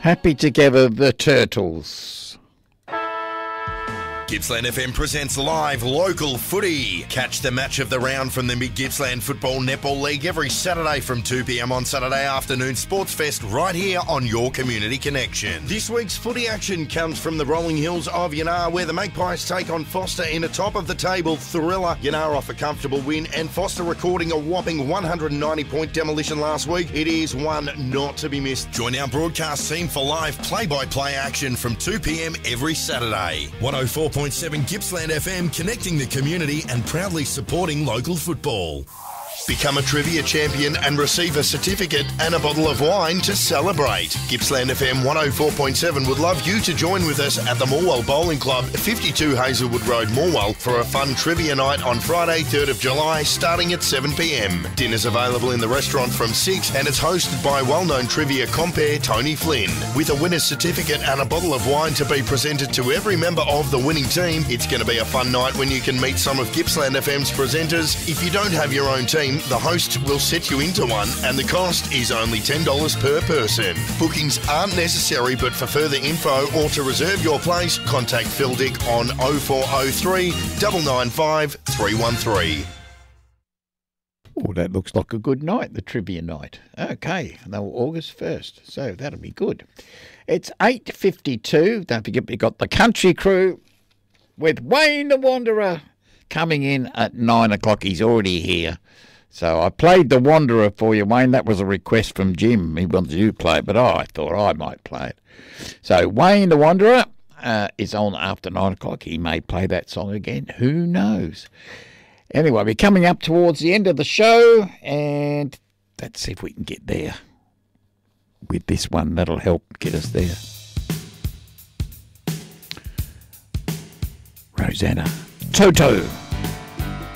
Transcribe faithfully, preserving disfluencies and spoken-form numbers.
Happy together, the Turtles. Gippsland F M presents live local footy. Catch the match of the round from the Mid-Gippsland Football Netball League every Saturday from two p.m. on Saturday afternoon Sports Fest right here on your Community Connection. This week's footy action comes from the rolling hills of Yanar, where the Magpies take on Foster in a top-of-the-table thriller. Yanar off a comfortable win, and Foster recording a whopping one hundred ninety point demolition last week. It is one not to be missed. Join our broadcast team for live play-by-play action from two p.m. every Saturday. one oh four point seven Gippsland F M, connecting the community and proudly supporting local football. Become a trivia champion and receive a certificate and a bottle of wine to celebrate. Gippsland F M one oh four point seven would love you to join with us at the Morwell Bowling Club, fifty-two Hazelwood Road, Morwell, for a fun trivia night on Friday, third of July, starting at seven p.m. Dinner's available in the restaurant from six, and it's hosted by well-known trivia compere Tony Flynn. With a winner's certificate and a bottle of wine to be presented to every member of the winning team, it's going to be a fun night when you can meet some of Gippsland F M's presenters. If you don't have your own team, the host will set you into one, and the cost is only ten dollars per person. Bookings aren't necessary, but for further info or to reserve your place, contact Phil Dick on oh four oh three, nine nine five, three one three. Oh, that looks like a good night, the trivia night. Okay, no, August first, so that'll be good. It's eight fifty-two. Don't forget, we got the Country Crew with Wayne the Wanderer coming in at nine o'clock. He's already here. So I played The Wanderer for you, Wayne. That was a request from Jim. He wanted you to play it, but oh, I thought I might play it. So Wayne the Wanderer uh, is on after nine o'clock. He may play that song again. Who knows? Anyway, we're coming up towards the end of the show, and let's see if we can get there with this one. That'll help get us there. Rosanna Toto.